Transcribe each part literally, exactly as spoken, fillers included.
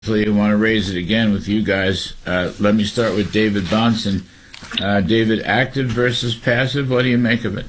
I want to raise it again with you guys. Uh, let me start with David Bahnsen. Uh, David, active versus passive, what do you make of it?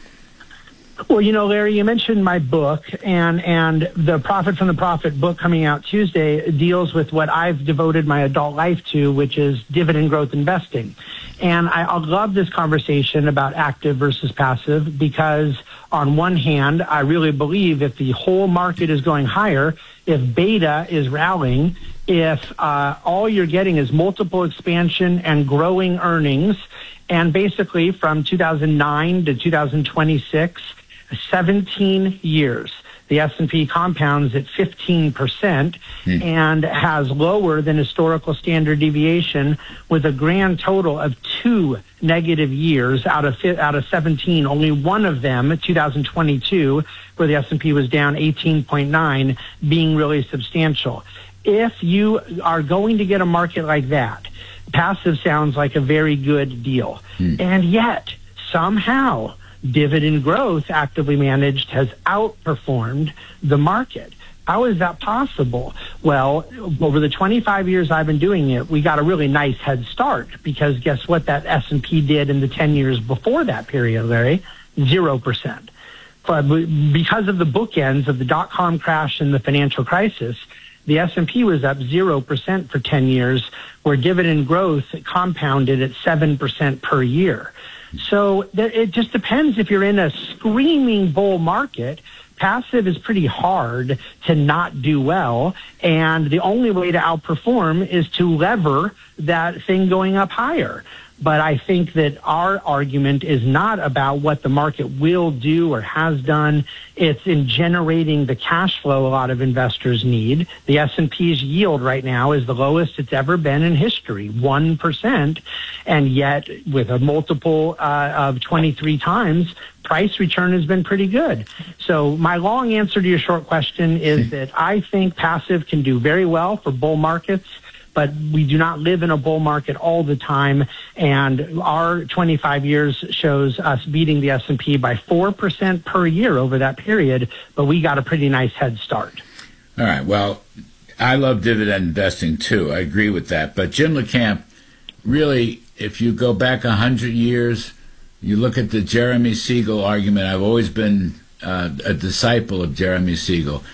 Well, you know, Larry, you mentioned my book, and, and the Profit from the Profit book coming out Tuesday deals with what I've devoted my adult life to, which is dividend growth investing. And I, I love this conversation about active versus passive because, on one hand, I really believe if the whole market is going higher, if beta is rallying, if uh, all you're getting is multiple expansion and growing earnings, and basically from two thousand nine to two thousand twenty-six, seventeen years, the S and P compounds at fifteen percent mm. and has lower than historical standard deviation with a grand total of two negative years out of out of seventeen. Only one of them, two thousand twenty-two, where the S and P was down eighteen point nine, being really substantial. If you are going to get a market like that, passive sounds like a very good deal. Mm. And yet, somehow, dividend growth actively managed has outperformed the market. How is that possible? Well, over the twenty-five years I've been doing it, we got a really nice head start because guess what that S and P did in the ten years before that period, Larry? Zero percent. But because of the bookends of the dot-com crash and the financial crisis, the S and P was up zero percent for ten years, where dividend growth compounded at seven percent per year. So it just depends if you're in a screaming bull market. Passive is pretty hard to not do well, and the only way to outperform is to lever that thing going up higher. But I think that our argument is not about what the market will do or has done. It's in generating the cash flow a lot of investors need. The S and P's yield right now is the lowest it's ever been in history, one percent. And yet, with a multiple uh, of twenty-three times, price return has been pretty good. So my long answer to your short question is that I think passive can do very well for bull markets, but we do not live in a bull market all the time, and our twenty-five years shows us beating the S and P by four percent per year over that period, but we got a pretty nice head start. All right, well, I love dividend investing too. I agree with that. But Jim LeCamp, really, if you go back one hundred years, you look at the Jeremy Siegel argument. I've always been uh, a disciple of Jeremy Siegel.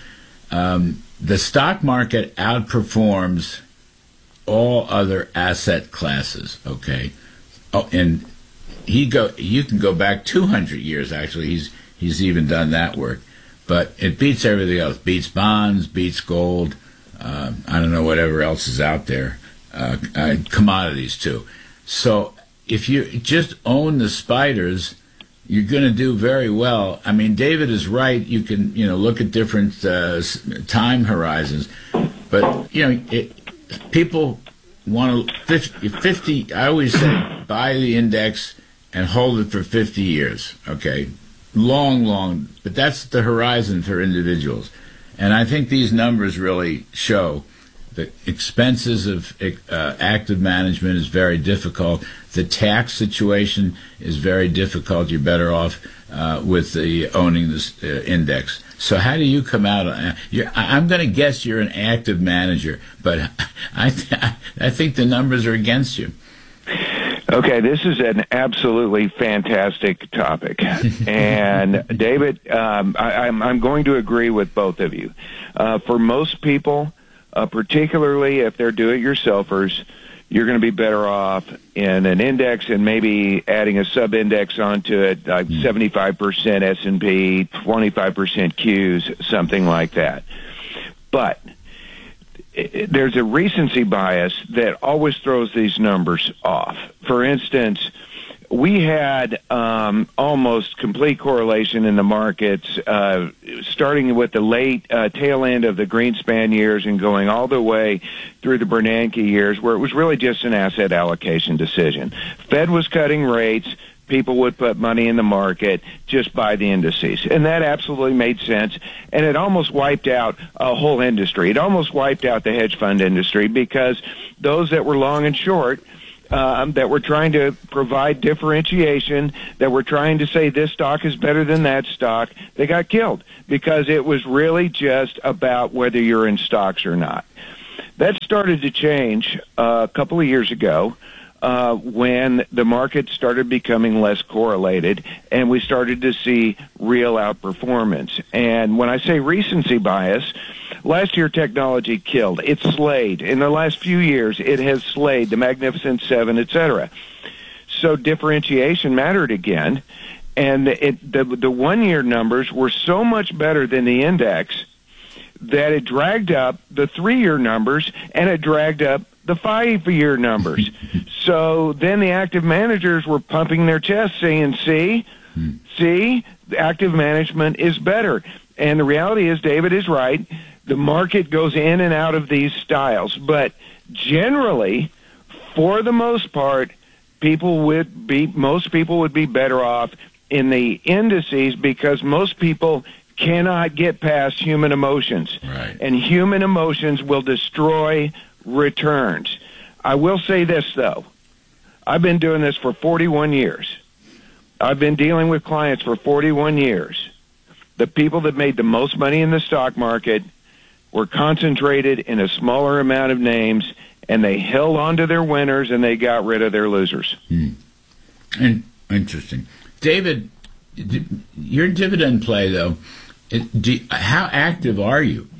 Um, the stock market outperforms all other asset classes, okay? Oh, and he go. You can go back two hundred years, actually. He's he's even done that work. But it beats everything else. Beats bonds, beats gold, uh, I don't know, whatever else is out there. Uh, uh, commodities, too. So if you just own the spiders, you're going to do very well. I mean, David is right. You can, you know, look at different uh, time horizons. But, you know, it, people want to, fifty, fifty, I always say, buy the index and hold it for fifty years, okay? Long, long, but that's the horizon for individuals. And I think these numbers really show the expenses of uh, active management is very difficult. The tax situation is very difficult. You're better off uh, with the owning this uh, index. So how do you come out? On, you're, I'm going to guess you're an active manager, but I, th- I think the numbers are against you. Okay, this is an absolutely fantastic topic. And David, um, I, I'm, I'm going to agree with both of you. Uh, for most people, uh, particularly if they're do-it-yourselfers, you're going to be better off in an index and maybe adding a sub-index onto it, like mm. seventy-five percent S and P, twenty-five percent Qs, something like that. But there's a recency bias that always throws these numbers off. For instance, we had um, almost complete correlation in the markets, uh, starting with the late uh, tail end of the Greenspan years and going all the way through the Bernanke years, where it was really just an asset allocation decision. Fed was cutting rates. People would put money in the market, just buy the indices. And that absolutely made sense. And it almost wiped out a whole industry. It almost wiped out the hedge fund industry because those that were long and short, um, that were trying to provide differentiation, that were trying to say this stock is better than that stock, they got killed because it was really just about whether you're in stocks or not. That started to change uh, a couple of years ago uh, when the market started becoming less correlated and we started to see real outperformance. And when I say recency bias, last year technology killed. It slayed. In the last few years, it has slayed the Magnificent Seven, et cetera. So differentiation mattered again. And it, the, the one-year numbers were so much better than the index that it dragged up the three-year numbers and it dragged up the five-year numbers. So then the active managers were pumping their chests saying, see, see, active management is better. And the reality is, David is right, the market goes in and out of these styles. But generally, for the most part, people would be, most people would be better off in the indices because most people cannot get past human emotions. Right. And human emotions will destroy returns. I will say this, though. I've been doing this for forty-one years. I've been dealing with clients for forty-one years. The people that made the most money in the stock market were concentrated in a smaller amount of names, and they held on to their winners and they got rid of their losers. Hmm. And interesting. David, your dividend play, though, it, do, how active are you?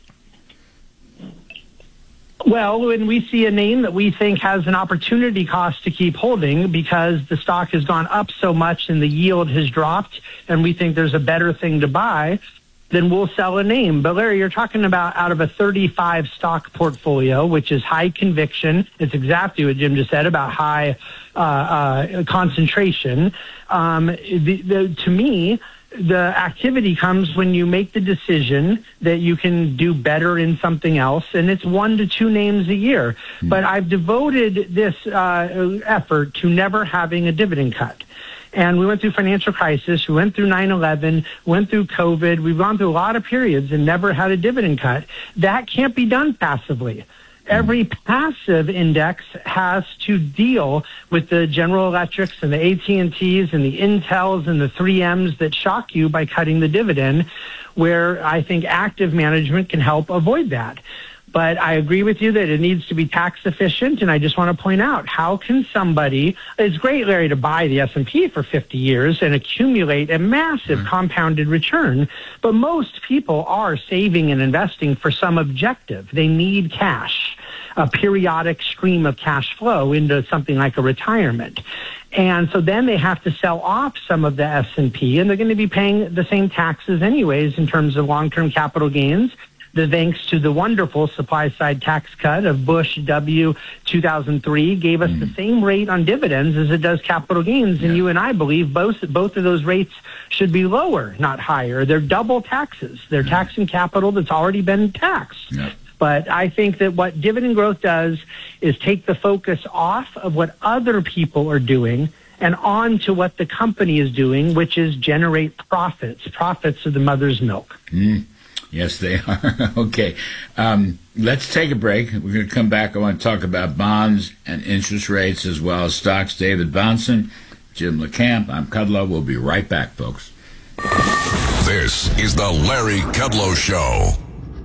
Well, when we see a name that we think has an opportunity cost to keep holding because the stock has gone up so much and the yield has dropped and we think there's a better thing to buy, then we'll sell a name. But Larry, you're talking about out of a thirty-five stock portfolio, which is high conviction. It's exactly what Jim just said about high uh, uh, concentration. Um, the, the, to me, the activity comes when you make the decision that you can do better in something else, and it's one to two names a year. Mm. But I've devoted this uh, effort to never having a dividend cut. And we went through financial crisis, we went through nine eleven, went through COVID, we've gone through a lot of periods and never had a dividend cut. That can't be done passively. Every passive index has to deal with the General Electrics and the A T and T's and the Intels and the three M's that shock you by cutting the dividend, where I think active management can help avoid that. But I agree with you that it needs to be tax efficient, and I just want to point out, how can somebody, it's great, Larry, to buy the S and P for fifty years and accumulate a massive mm-hmm. compounded return, but most people are saving and investing for some objective. They need cash, a periodic stream of cash flow into something like a retirement. And so then they have to sell off some of the S and P, and they're going to be paying the same taxes anyways in terms of long-term capital gains. The thanks to the wonderful supply-side tax cut of Bush W two thousand three gave us mm. the same rate on dividends as it does capital gains. Yeah. And you and I believe both both of those rates should be lower, not higher. They're double taxes. They're yeah. taxing capital that's already been taxed. Yeah. But I think that what dividend growth does is take the focus off of what other people are doing and on to what the company is doing, which is generate profits. Profits are the mother's milk. Mm. Yes, they are. Okay. Um, let's take a break. We're going to come back. I want to talk about bonds and interest rates as well as stocks. David Bahnsen, Jim LeCamp. I'm Kudlow. We'll be right back, folks. This is the Larry Kudlow Show.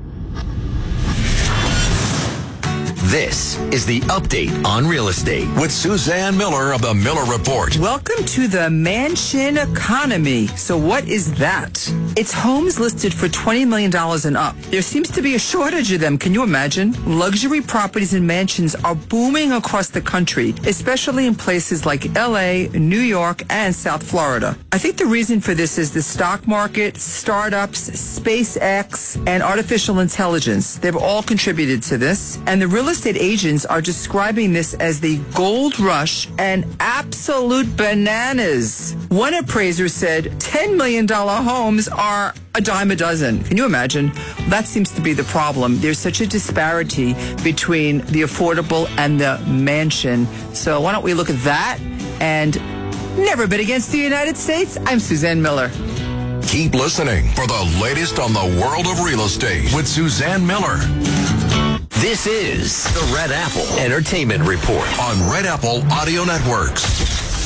This is the Update on Real Estate with Suzanne Miller of the Miller Report. Welcome to the mansion economy. So what is that? It's homes listed for twenty million dollars and up. There seems to be a shortage of them. Can you imagine? Luxury properties and mansions are booming across the country, especially in places like L A, New York, and South Florida. I think the reason for this is the stock market, startups, SpaceX, and artificial intelligence. They've all contributed to this. And the real estate agents are describing this as the gold rush and absolute bananas. One appraiser said ten million dollars homes are a dime a dozen. Can you imagine? That seems to be the problem. There's such a disparity between the affordable and the mansion. So why don't we look at that and never bid against the United States? I'm Suzanne Miller. Keep listening for the latest on the world of real estate with Suzanne Miller. This is the Red Apple Entertainment Report on Red Apple Audio Networks.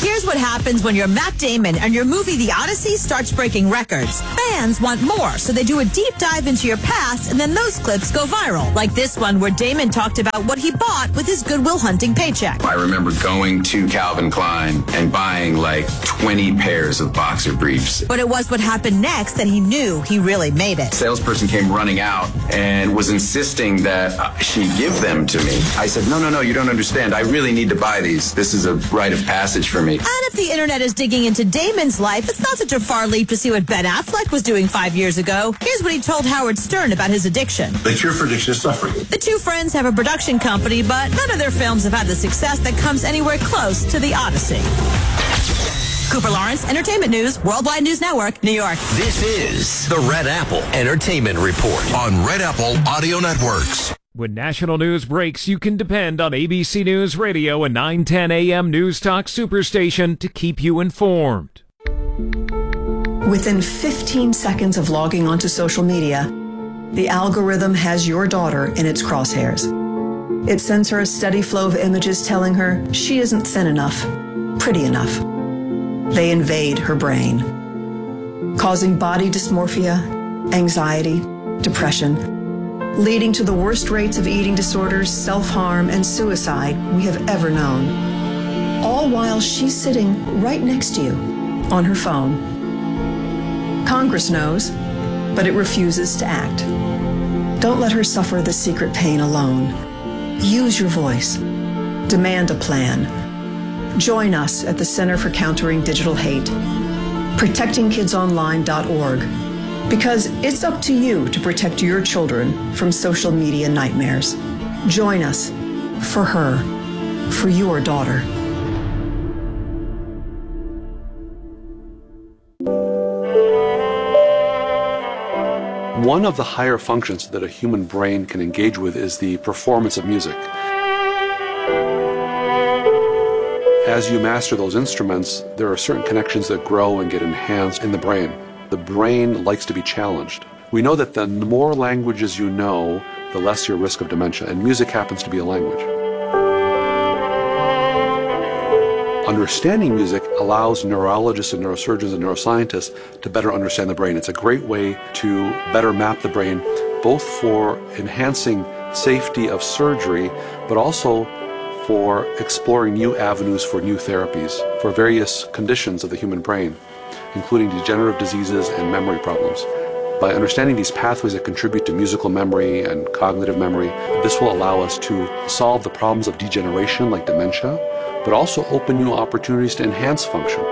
Here's what happens when you're Matt Damon and your movie The Odyssey starts breaking records. Fans want more, so they do a deep dive into your past, and then those clips go viral. Like this one where Damon talked about what he bought with his Good Will Hunting paycheck. I remember going to Calvin Klein and buying like twenty pairs of boxer briefs. But it was what happened next that he knew he really made it. The salesperson came running out and was insisting that uh, she give them to me. I said, no, no, no, you don't understand. I really need to buy these. This is a rite of passage for me. And if the internet is digging into Damon's life, it's not such a far leap to see what Ben Affleck was doing five years ago. Here's what he told Howard Stern about his addiction. The cure for addiction is suffering. The two friends have a production company, but none of their films have had the success that comes anywhere close to The Odyssey. Cooper Lawrence, Entertainment News, Worldwide News Network, New York. This is the Red Apple Entertainment Report on Red Apple Audio Networks. When national news breaks, you can depend on A B C News Radio and nine ten A M News Talk Superstation to keep you informed. Within fifteen seconds of logging onto social media, the algorithm has your daughter in its crosshairs. It sends her a steady flow of images telling her she isn't thin enough, pretty enough. They invade her brain, causing body dysmorphia, anxiety, depression, leading to the worst rates of eating disorders, self-harm, and suicide we have ever known. All while she's sitting right next to you on her phone. Congress knows, but it refuses to act. Don't let her suffer the secret pain alone. Use your voice. Demand a plan. Join us at the Center for Countering Digital Hate, protecting kids online dot org. Because it's up to you to protect your children from social media nightmares. Join us for her, for your daughter. One of the higher functions that a human brain can engage with is the performance of music. As you master those instruments, there are certain connections that grow and get enhanced in the brain. The brain likes to be challenged. We know that the more languages you know, the less your risk of dementia, and music happens to be a language. Understanding music allows neurologists and neurosurgeons and neuroscientists to better understand the brain. It's a great way to better map the brain, both for enhancing safety of surgery, but also for exploring new avenues for new therapies for various conditions of the human brain, including degenerative diseases and memory problems. By understanding these pathways that contribute to musical memory and cognitive memory, this will allow us to solve the problems of degeneration like dementia, but also open new opportunities to enhance function.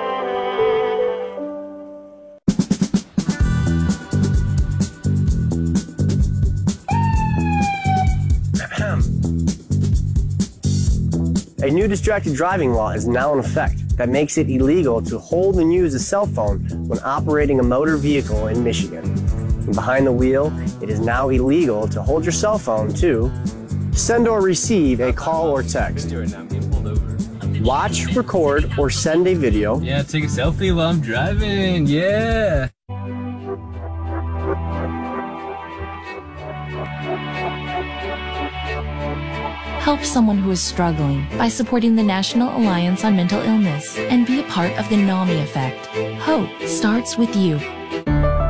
A new distracted driving law is now in effect that makes it illegal to hold and use a cell phone when operating a motor vehicle in Michigan. From behind the wheel, it is now illegal to hold your cell phone to send or receive a call or text, watch, record, or send a video. Yeah, take a selfie while I'm driving, yeah. Help someone who is struggling by supporting the National Alliance on Mental Illness and be a part of the NAMI effect. Hope starts with you.